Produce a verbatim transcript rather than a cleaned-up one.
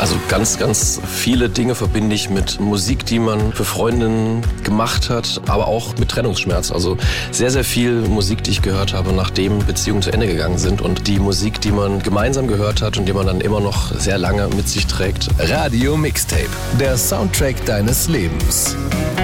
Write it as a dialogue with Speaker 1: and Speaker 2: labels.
Speaker 1: Also ganz, ganz viele Dinge verbinde ich mit Musik, die man für Freundinnen gemacht hat, aber auch mit Trennungsschmerz. Also sehr, sehr viel Musik, die ich gehört habe, nachdem Beziehungen zu Ende gegangen sind. Und die Musik, die man gemeinsam gehört hat und die man dann immer noch sehr lange mit sich trägt.
Speaker 2: Radio Mixtape, der Soundtrack deines Lebens.